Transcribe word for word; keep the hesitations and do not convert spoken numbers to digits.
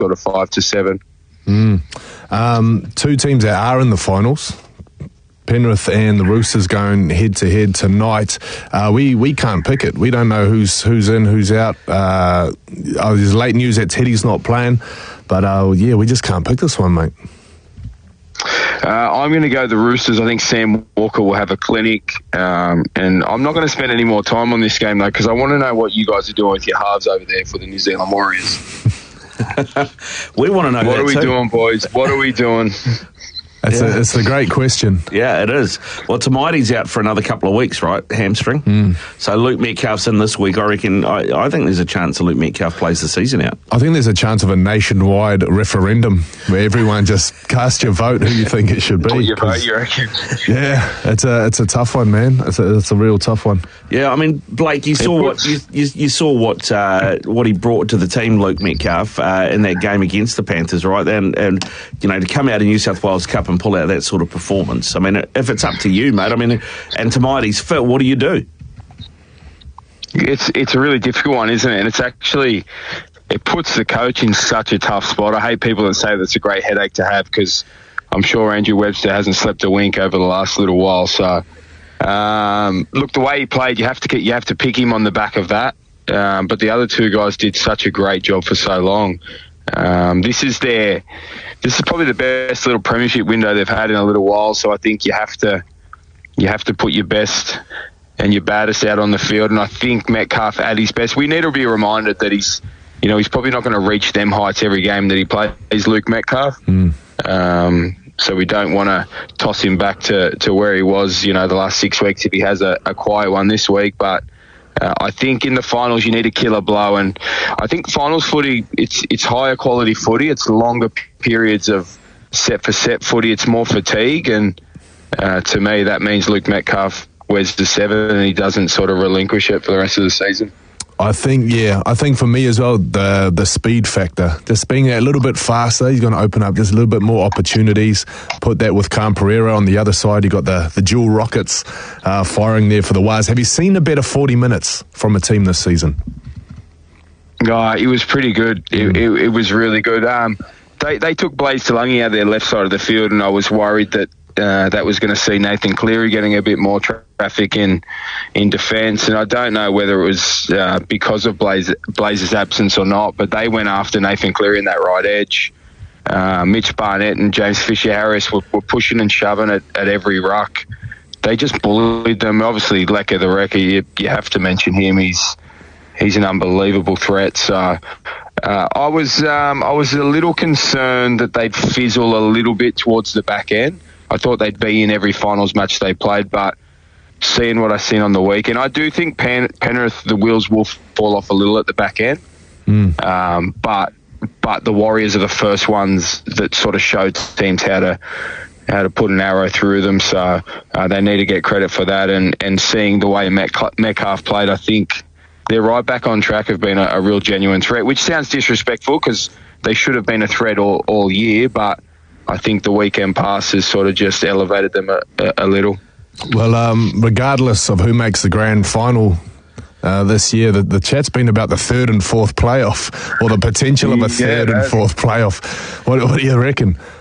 sort of five to seven. Mm. Um, two teams that are in the finals, Penrith and the Roosters, going head to head tonight. Uh, we we can't pick it. We don't know who's who's in, who's out. Uh, oh, there's late news that Teddy's not playing, but uh, yeah, we just can't pick this one, mate. Uh, I'm going to go the Roosters. I think Sam Walker will have a clinic, um, and I'm not going to spend any more time on this game though, because I want to know what you guys are doing with your halves over there for the New Zealand Warriors. We want to know what that are we too. doing, boys? What are we doing? It's, yeah. a, it's a great question. Yeah, it is. Well, Tamai's out for another couple of weeks, right? Hamstring. Mm. So Luke Metcalf's in this week. I reckon, I, I think there's a chance that Luke Metcalf plays the season out. I think there's a chance of a nationwide referendum where everyone just cast your vote who you think it should be. Put your vote, you reckon? Yeah, it's a it's a tough one, man. It's a, it's a real tough one. Yeah, I mean, Blake, you saw what you, you, you saw what uh, what he brought to the team, Luke Metcalf, uh, in that game against the Panthers, right? And and you know, to come out of New South Wales Cup and pull out that sort of performance. I mean, if it's up to you, mate. I mean, and Tamai's fit, what do you do? It's it's a really difficult one, isn't it? And it's actually, it puts the coach in such a tough spot. I hate people that say that's a great headache to have, because I'm sure Andrew Webster hasn't slept a wink over the last little while. So, um, look, the way he played, you have to get, you have to pick him on the back of that. Um, but the other two guys did such a great job for so long. Um, this is their, this is probably the best little premiership window they've had in a little while. So I think you have to, you have to put your best and your baddest out on the field. And I think Metcalf at his best. We need to be reminded that he's, you know, he's probably not going to reach them heights every game that he plays. Luke Metcalf. Mm. Um, so we don't want to toss him back to, to where he was, you know, the last six weeks if he has a, a quiet one this week. But uh, I think in the finals you need a killer blow, and I think finals footy, it's it's higher quality footy. It's longer periods of set for set footy. It's more fatigue, and uh, to me that means Luke Metcalf wears the seven and he doesn't sort of relinquish it for the rest of the season. I think, yeah, I think for me as well, the the speed factor, just being a little bit faster, he's going to open up just a little bit more opportunities. Put that with Khan Pereira on the other side. You got the, the dual rockets uh, firing there for the Waz. Have you seen a better forty minutes from a team this season? Uh, it was pretty good. It, it, it was really good. Um, they, they took Blaze Talangi out their left side of the field, and I was worried that Uh, that was going to see Nathan Cleary getting a bit more tra- traffic in in defence, and I don't know whether it was uh, because of Blaze, Blaze's absence or not, but they went after Nathan Cleary in that right edge. Uh, Mitch Barnett and James Fisher-Harris were, were pushing and shoving at, at every ruck. They just bullied them. Obviously, Lecker the Wrecker, you, you have to mention him. He's he's an unbelievable threat. So uh, I was um, I was a little concerned that they'd fizzle a little bit towards the back end. I thought they'd be in every finals match they played, but seeing what I seen on the weekend, I do think Pen- Penrith, the wheels will fall off a little at the back end. Mm. Um, but but the Warriors are the first ones that sort of showed teams how to how to put an arrow through them. So uh, they need to get credit for that. And, and seeing the way Metcalf, Metcalf played, I think they're right back on track of being a, a real genuine threat, which sounds disrespectful because they should have been a threat all, all year, but I think the weekend pass has sort of just elevated them a, a, a little. Well, um, regardless of who makes the grand final uh, this year, the, the chat's been about the third and fourth playoff, or the potential of a third yeah, and fourth playoff. What, what do you reckon?